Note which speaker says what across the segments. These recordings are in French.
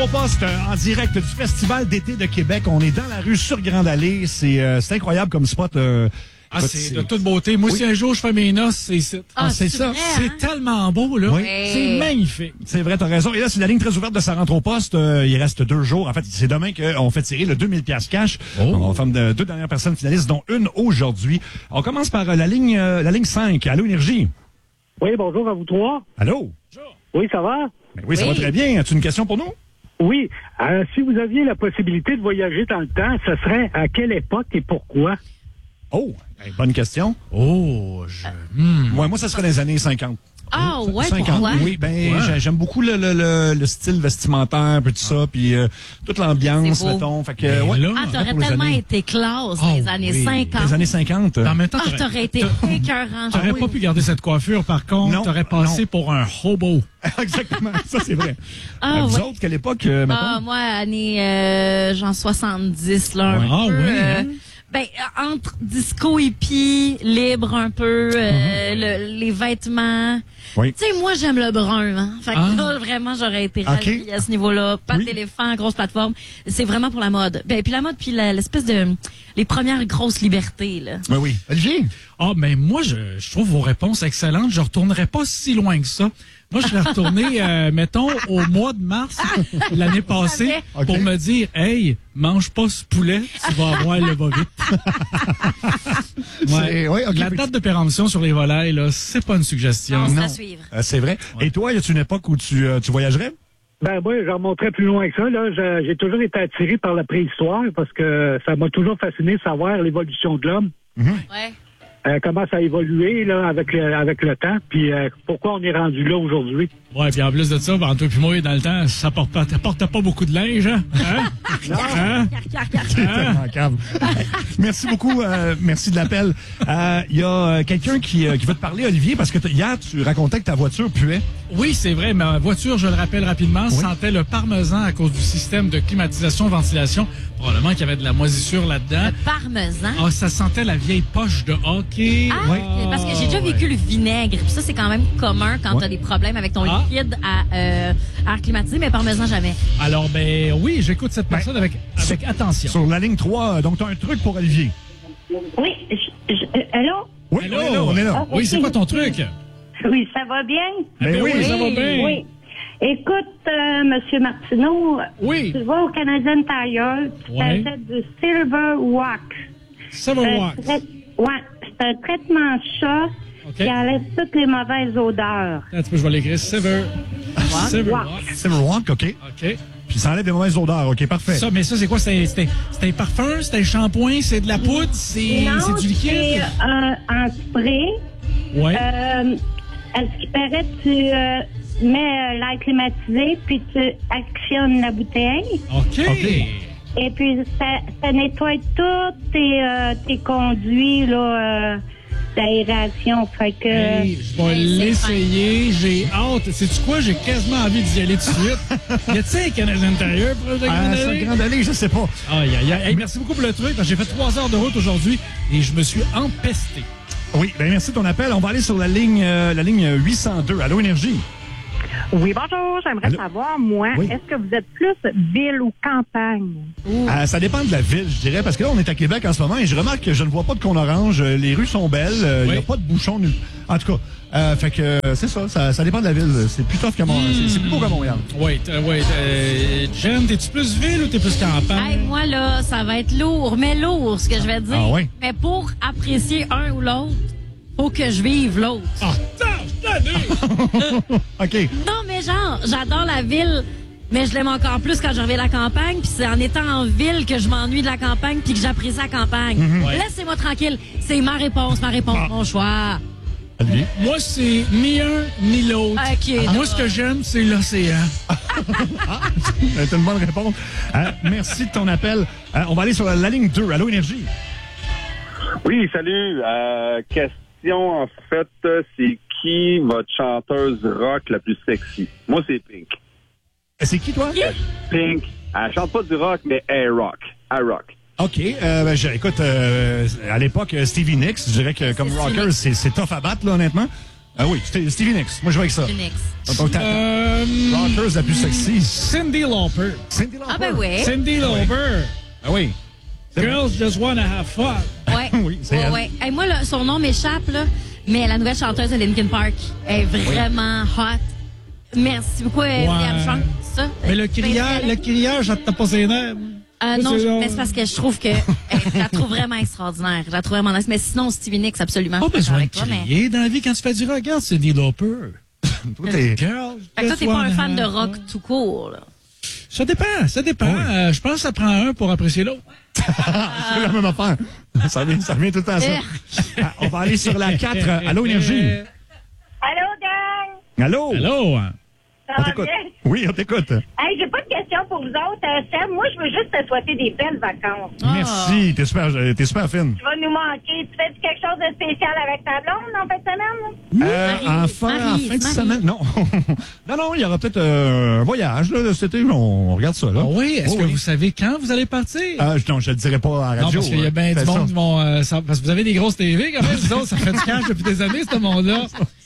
Speaker 1: Centropost en direct du Festival d'été de Québec. On est dans la rue sur Grande Allée. C'est incroyable comme spot.
Speaker 2: C'est de toute beauté. Moi, si un jour je fais mes noces, c'est ici.
Speaker 1: C'est ça.
Speaker 3: Vrai,
Speaker 2: C'est tellement beau, là.
Speaker 1: Oui.
Speaker 2: C'est magnifique.
Speaker 1: C'est vrai, t'as raison. Et là, c'est la ligne très ouverte de sa rentre au poste. Il reste 2 jours. En fait, c'est demain qu'on fait tirer le 2000$ cash. On va faire 2 dernières personnes finalistes, dont une aujourd'hui. On commence par la ligne 5. Allô, Énergie.
Speaker 4: Oui, bonjour à vous trois.
Speaker 1: Allô?
Speaker 4: Oui, ça va?
Speaker 1: Ben oui, ça va très bien. As-tu une question pour nous?
Speaker 4: Oui. Si vous aviez la possibilité de voyager dans le temps, ce serait à quelle époque et pourquoi?
Speaker 1: Oh, bonne question.
Speaker 2: Oh,
Speaker 1: Moi, ça serait dans les années 50.
Speaker 3: Ah, ouais,
Speaker 1: 50.
Speaker 3: pourquoi?
Speaker 1: Oui, j'aime beaucoup le style vestimentaire, puis tout ça, puis toute l'ambiance,
Speaker 3: C'est beau.
Speaker 1: mettons. Fait que,
Speaker 2: là,
Speaker 3: T'aurais
Speaker 1: pour les
Speaker 3: tellement
Speaker 1: années.
Speaker 3: été classe dans les années 50.
Speaker 1: Les années 50.
Speaker 2: En même temps,
Speaker 3: T'aurais été écœurant.
Speaker 2: t'aurais pas pu garder cette coiffure, par contre.
Speaker 1: Non,
Speaker 2: T'aurais passé
Speaker 1: non.
Speaker 2: pour un hobo.
Speaker 1: Exactement, ça c'est vrai.
Speaker 3: Ah,
Speaker 1: Vous
Speaker 3: ouais.
Speaker 1: autres, quelle époque, mettons?
Speaker 3: Moi, année genre 70, là, un
Speaker 2: Ouais. Ah,
Speaker 3: peu.
Speaker 2: oui, hein?
Speaker 3: Entre disco hippie, libre un peu, les vêtements.
Speaker 1: Oui.
Speaker 3: Tu sais, moi, j'aime le brun. Hein? Fait que là, vraiment, j'aurais été ravie à ce niveau-là. Pas
Speaker 1: Oui.
Speaker 3: d'éléphant, grosse plateforme. C'est vraiment pour la mode. Puis la mode, puis l'espèce de... Les premières grosses libertés, là.
Speaker 1: Oui. Olivier?
Speaker 2: Ah, mais moi, je trouve vos réponses excellentes. Je retournerai pas si loin que ça. Moi, je serais retourné, mettons, au mois de mars l'année passée
Speaker 1: Ok.
Speaker 2: pour me dire, hey, mange pas ce poulet, tu vas avoir le va-vite.
Speaker 1: Ouais, ok.
Speaker 2: La date de péremption sur les volailles, là, c'est pas une suggestion.
Speaker 3: C'est
Speaker 1: Non.
Speaker 3: à suivre.
Speaker 1: C'est vrai. Et toi, y a-tu une époque où tu voyagerais?
Speaker 4: Ben moi, j'en remonterais plus loin que ça. Là, j'ai toujours été attiré par la préhistoire parce que ça m'a toujours fasciné de savoir l'évolution de l'homme.
Speaker 3: Ouais.
Speaker 4: Comment ça a évolué là avec le temps, puis pourquoi on est rendu là aujourd'hui.
Speaker 2: Ouais, puis en plus de ça, entre toi et moi, dans le temps, ça portait pas beaucoup de linge, hein? Hein?
Speaker 1: Tellement cave. Merci beaucoup. Merci de l'appel. Il y a quelqu'un qui veut te parler, Olivier, parce que hier, tu racontais que ta voiture puait.
Speaker 2: Oui, c'est vrai. Ma voiture, je le rappelle rapidement, sentait le parmesan à cause du système de climatisation-ventilation. Probablement qu'il y avait de la moisissure là-dedans.
Speaker 3: Le parmesan.
Speaker 2: Ah, ça sentait la vieille poche de hockey.
Speaker 3: Ah, parce que j'ai déjà vécu le vinaigre. Puis ça, c'est quand même commun quand t'as des problèmes avec ton liquide à air climatisé, mais parmesan, jamais.
Speaker 2: Alors, ben oui, j'écoute cette personne avec attention.
Speaker 1: Sur la ligne 3, donc tu as un truc pour Olivier.
Speaker 5: Oui, allô?
Speaker 1: Oui,
Speaker 2: Hello.
Speaker 1: on est là.
Speaker 2: Oui, c'est quoi ton truc?
Speaker 5: Oui, ça va bien?
Speaker 1: Ben oui.
Speaker 2: Ça va bien.
Speaker 5: Oui. Écoute, Monsieur Martineau,
Speaker 2: Oui.
Speaker 5: tu vas au Canadian Tire, tu
Speaker 2: Ouais.
Speaker 5: achètes du Silver Wax.
Speaker 2: Ça va voir.
Speaker 5: Ouais, c'est un traitement chat
Speaker 2: OK.
Speaker 5: qui enlève toutes les mauvaises odeurs.
Speaker 2: Un petit peu, je vais l'écrire. Sever. Sever Walk.
Speaker 1: Silverwalk, OK.
Speaker 2: OK.
Speaker 1: Puis ça enlève des mauvaises odeurs. OK, parfait.
Speaker 2: Mais ça, c'est quoi? C'est un parfum? C'est un shampoing? C'est de la poudre? C'est
Speaker 5: Non,
Speaker 2: du liquide?
Speaker 5: c'est un spray.
Speaker 2: Ouais.
Speaker 5: À ce qui paraît, tu mets l'air climatisé, puis tu actionnes la bouteille.
Speaker 2: OK.
Speaker 5: Et puis, ça nettoie tous tes conduits là, d'aération. Fait que...
Speaker 2: Hey, je vais l'essayer. J'ai hâte. Sais-tu quoi? J'ai quasiment envie d'y aller tout de suite. Y a-t-il un Canadien intérieur pour le Grande
Speaker 1: Sur
Speaker 2: Allée?
Speaker 1: Grande Allée, je sais pas.
Speaker 2: Aïe, aïe, aïe. Hey, merci beaucoup pour le truc. Parce que j'ai fait 3 heures de route aujourd'hui et je me suis empesté.
Speaker 1: Oui, ben merci de ton appel. On va aller sur la ligne 802. Allô, Énergie?
Speaker 6: Oui, bonjour. J'aimerais
Speaker 1: Allô?
Speaker 6: savoir, moi,
Speaker 1: Oui.
Speaker 6: est-ce que vous êtes plus ville ou campagne?
Speaker 1: Ça dépend de la ville, je dirais, parce que là, on est à Québec en ce moment et je remarque que je ne vois pas de cône orange. Les rues sont belles. Il n'y a
Speaker 2: Oui.
Speaker 1: pas de bouchons nuls. En tout cas, fait que c'est ça dépend de la ville. C'est plus tough que Montréal. C'est plus beau que Montréal.
Speaker 2: Oui, Jen, t'es-tu plus ville ou t'es plus campagne?
Speaker 3: Hey, moi, là, ça va être lourd, mais lourd, ce que je vais dire.
Speaker 1: Ah ouais?
Speaker 3: Mais pour apprécier un ou l'autre, faut que je vive l'autre.
Speaker 2: Ah,
Speaker 1: OK.
Speaker 3: Non, mais genre, j'adore la ville, mais je l'aime encore plus quand je reviens de la campagne, puis c'est en étant en ville que je m'ennuie de la campagne puis que j'apprécie la campagne.
Speaker 2: Ouais.
Speaker 3: Laissez-moi tranquille. C'est ma réponse, mon choix.
Speaker 1: Olivier?
Speaker 2: Moi, c'est ni un ni l'autre.
Speaker 3: OK,
Speaker 2: Moi, ce que j'aime, c'est l'océan.
Speaker 1: C'est une bonne réponse. Merci de ton appel. On va aller sur la ligne 2. Allô, Énergie?
Speaker 7: Oui, salut. Question, en fait, c'est qui votre chanteuse rock la plus sexy? Moi, c'est Pink.
Speaker 1: C'est qui, toi?
Speaker 7: Pink. Elle chante pas du rock, mais elle rock. Elle rock.
Speaker 1: OK. Écoute, à l'époque, Stevie Nicks, je dirais que comme rocker, c'est tough à battre, là, honnêtement. Ah oui, Stevie Nicks. Moi, je vais avec ça.
Speaker 3: Stevie Nicks.
Speaker 1: Donc, rockers la plus sexy.
Speaker 2: Cindy Lauper.
Speaker 1: Cindy Lauper.
Speaker 3: Ah, ben oui.
Speaker 2: Cindy Lauper.
Speaker 1: Ah oui.
Speaker 2: Girls just wanna have fun.
Speaker 3: Ouais.
Speaker 1: Oui, c'est elle.
Speaker 3: ouais. Hey, moi, là, son nom m'échappe, là, mais la nouvelle chanteuse de Linkin Park est vraiment hot. Merci beaucoup, William Strong, ça.
Speaker 2: Mais le criage, ça te tape pas ses nerfs.
Speaker 3: Non, mais c'est parce que je trouve que je la trouve vraiment extraordinaire. Je la trouve vraiment nice. Mais sinon, Stevie Nicks, absolument.
Speaker 2: Pas
Speaker 3: je suis
Speaker 2: besoin de
Speaker 3: d'accord avec toi,
Speaker 2: crier dans la vie quand tu fais du regard, Cindy Lauper.
Speaker 1: Toi, t'es...
Speaker 2: Girl,
Speaker 3: Fait que toi, t'es pas un fan de rock tout court, là.
Speaker 2: Ça dépend.
Speaker 1: Oui.
Speaker 2: Je pense que ça prend un pour apprécier l'autre.
Speaker 1: C'est la même affaire. Ça revient tout le temps à ça. On va aller sur la 4. Allô, Énergie.
Speaker 5: Allô, gang?
Speaker 1: Allô.
Speaker 2: Allô?
Speaker 5: Ça
Speaker 1: On
Speaker 5: va
Speaker 1: t'écoute.
Speaker 5: bien?
Speaker 1: Oui, on t'écoute.
Speaker 5: Hey, j'ai pas de question pour vous autres. Sam, moi, je veux juste te souhaiter des belles vacances.
Speaker 1: Merci. T'es super fine.
Speaker 5: Tu vas nous manquer. Tu fais quelque chose de spécial avec ta blonde en fin de semaine?
Speaker 1: En fin de semaine, non. non, il y aura peut-être un voyage là, cet été. On regarde ça. Là.
Speaker 2: Ah oui, est-ce que vous savez quand vous allez partir?
Speaker 1: Non, je ne le dirais pas à la radio.
Speaker 2: Non, parce qu'il y a bien du monde qui vont... parce que vous avez des grosses TV quand même. Vous autres, ça fait du cash depuis des années, ce monde-là.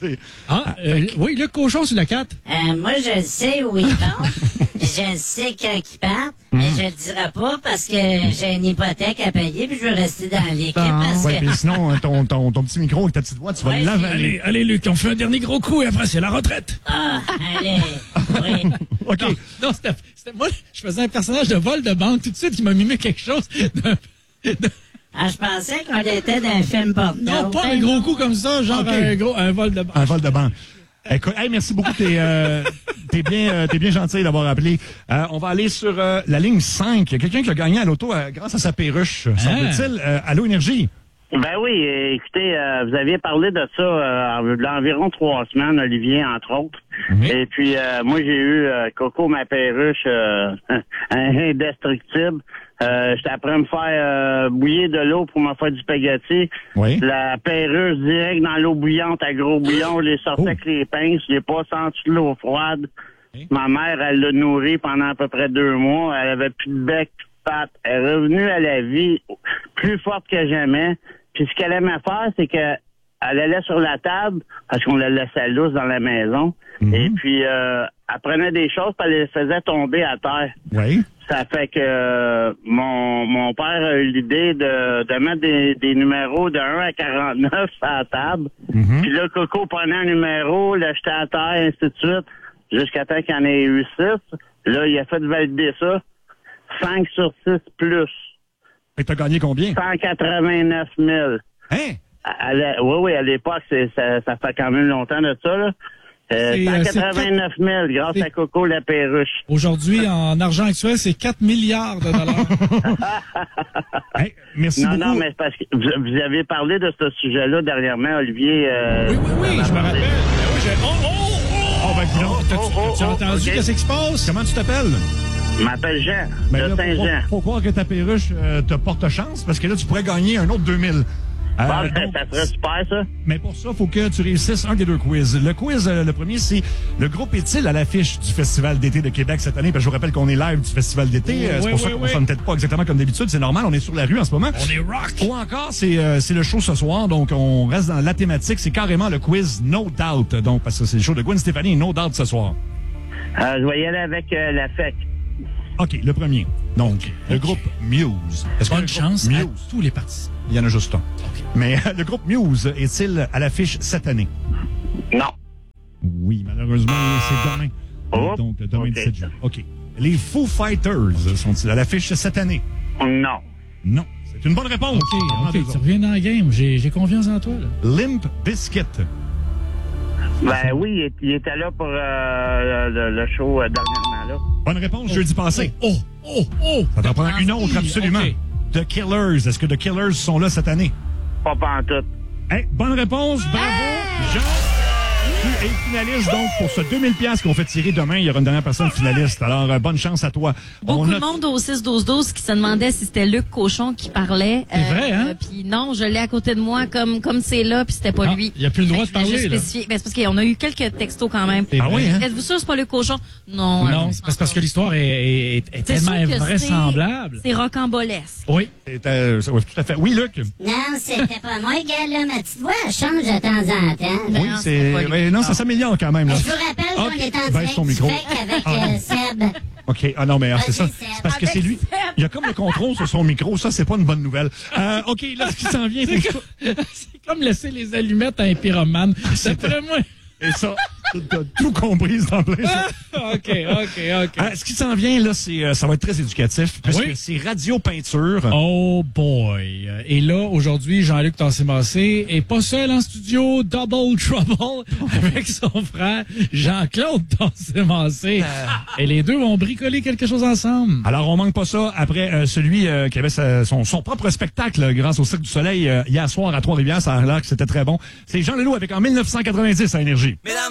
Speaker 2: Oui, le cochon sur la 4.
Speaker 8: Moi, je le sais où il part. Je le sais quand il part. Mais je le dirai pas parce que j'ai une hypothèque à payer puis je veux rester dans l'équipe parce
Speaker 1: Ouais,
Speaker 8: que...
Speaker 1: mais sinon, ton petit micro avec ta petite voix, tu vas l'avaler.
Speaker 2: Allez, Luc, on fait un dernier gros coup et après, c'est la retraite.
Speaker 8: Ah, allez, oui.
Speaker 1: OK.
Speaker 2: Non, c'était moi, je faisais un personnage de vol de banque tout de suite qui m'a mimé quelque chose
Speaker 8: Ah, je pensais qu'on était dans un film porno.
Speaker 2: Non, pas un gros coup comme ça, genre un vol de banque.
Speaker 1: Un vol de banque. Écoute, merci beaucoup. T'es bien gentil d'avoir appelé. On va aller sur la ligne 5. Quelqu'un qui a gagné à l'auto grâce à sa perruche, semble-t-il. Allô, Énergie?
Speaker 9: Ben oui, écoutez, vous aviez parlé de ça d'environ 3 semaines, Olivier, entre autres. Et puis, moi, j'ai eu Coco, ma perruche, indestructible. J'étais après me faire bouillir de l'eau pour me faire du spaghetti.
Speaker 1: Oui.
Speaker 9: La perruche direct dans l'eau bouillante, à gros bouillon, je l'ai sorti avec les pinces, je l'ai pas senti de l'eau froide. Ma mère, elle l'a nourrie pendant à peu près 2 mois. Elle avait plus de bec, plus de pattes. Elle est revenue à la vie plus forte que jamais. Puis ce qu'elle aimait faire, c'est que elle allait sur la table, parce qu'on la laissait lousse dans la maison. Et puis, elle prenait des choses, puis elle les faisait tomber à terre.
Speaker 1: Oui.
Speaker 9: Ça fait que mon père a eu l'idée de mettre des numéros de 1 à 49 à la table. Puis là, Coco prenait un numéro, l'achetait à terre, ainsi de suite, jusqu'à temps qu'il y en ait eu 6. Là, il a fait valider ça. 5 sur 6 plus.
Speaker 1: Et t'as gagné combien?
Speaker 9: 189 000.
Speaker 1: Hein?
Speaker 9: Oui, à l'époque, ça fait quand même longtemps de ça, là. 189 000 grâce à Coco la perruche.
Speaker 2: Aujourd'hui, en argent actuel, c'est 4 milliards de dollars.
Speaker 1: Hey, merci beaucoup.
Speaker 9: Non, mais c'est parce que vous avez parlé de ce sujet-là dernièrement, Olivier.
Speaker 2: Oui, je me rappelle. Tu as entendu qu'est-ce qui se passe?
Speaker 1: Comment tu t'appelles?
Speaker 9: Je m'appelle Jean, de Saint-Jean.
Speaker 1: Faut croire que ta perruche te porte chance, parce que là, tu pourrais gagner un autre 2000.
Speaker 9: Ça serait super, ça.
Speaker 1: Mais pour ça, il faut que tu réussisses un des 2 quiz. Le quiz, le premier, c'est le groupe est-il à l'affiche du Festival d'été de Québec cette année? Parce que je vous rappelle qu'on est live du Festival d'été. C'est pour ça qu'on ne sonne peut-être pas exactement comme d'habitude. C'est normal, on est sur la rue en ce moment.
Speaker 2: On est rock!
Speaker 1: Ou encore, c'est le show ce soir, donc on reste dans la thématique. C'est carrément le quiz No Doubt. Donc, parce que c'est le show de Gwen Stefani et No Doubt ce soir.
Speaker 9: Je vais y aller avec la FEC.
Speaker 1: OK, le premier. Donc, le groupe Muse.
Speaker 2: Bonne chance à tous les participants.
Speaker 1: Il y en a juste un. Okay. Mais le groupe Muse est-il à l'affiche cette année?
Speaker 9: Non.
Speaker 1: Oui, malheureusement, c'est demain. Donc, demain 17 juin. OK. Les Foo Fighters sont-ils à l'affiche cette année?
Speaker 9: Non.
Speaker 1: Non. C'est une bonne réponse.
Speaker 2: OK, tu reviens dans le game. J'ai confiance en toi, là.
Speaker 1: Limp Bizkit.
Speaker 9: Ben oui, il était là pour le show dernièrement, là.
Speaker 1: Bonne réponse, jeudi passé. Ça t'en prend une autre, absolument.
Speaker 2: Okay.
Speaker 1: The Killers. Est-ce que The Killers sont là cette année?
Speaker 9: Pas pantoute.
Speaker 1: Hey, bonne réponse. Bravo, Jean. Et finaliste, donc, pour ce 2000 $ qu'on fait tirer demain, il y aura une dernière personne finaliste. Alors, bonne chance à toi.
Speaker 3: Beaucoup de monde au 6-12-12 qui se demandait si c'était Luc Cochon qui parlait.
Speaker 2: C'est vrai, hein?
Speaker 3: Puis non, je l'ai à côté de moi comme c'est là, puis c'était pas lui.
Speaker 2: Il n'y a plus le droit de parler, là.
Speaker 3: C'est parce qu'on a eu quelques textos quand même.
Speaker 2: Ah oui, hein?
Speaker 3: Êtes-vous sûr que c'est pas Luc Cochon? Non.
Speaker 2: Non, c'est parce que l'histoire est tellement invraisemblable.
Speaker 3: C'est rocambolesque.
Speaker 2: Oui.
Speaker 1: Oui, tout à fait. Oui, Luc.
Speaker 8: Non, c'était pas moi, gars, là. Ma petite voix, elle change de temps en temps.
Speaker 1: Oui, non, ça s'améliore quand même, là.
Speaker 8: Je vous rappelle qu'on est en
Speaker 1: Baisse ton
Speaker 8: direct
Speaker 1: micro.
Speaker 8: avec Seb.
Speaker 1: OK. Ah non, mais c'est ça.
Speaker 8: Seb.
Speaker 1: C'est parce que c'est lui. Il y a comme le contrôle sur son micro. Ça, c'est pas une bonne nouvelle. OK, là, ce qui s'en vient,
Speaker 2: C'est comme laisser les allumettes à un pyromane. D'après moi.
Speaker 1: Et ça, t'as tout compris dans plein ça.
Speaker 2: OK.
Speaker 1: Ce qui s'en vient, là, ça va être très éducatif, puisque
Speaker 2: Oui.
Speaker 1: c'est Radio Peinture.
Speaker 2: Oh boy. Et là, aujourd'hui, Jean-Luc Tassé-Massé est pas seul en studio, double trouble, avec son frère Jean-Claude Tassé-Massé. Et les deux vont bricoler quelque chose ensemble.
Speaker 1: Alors, on manque pas ça après celui qui avait son propre spectacle grâce au Cirque du Soleil hier soir à Trois-Rivières. Ça a l'air que c'était très bon. C'est Jean Leloup avec en 1990 à Énergie.
Speaker 10: Mesdames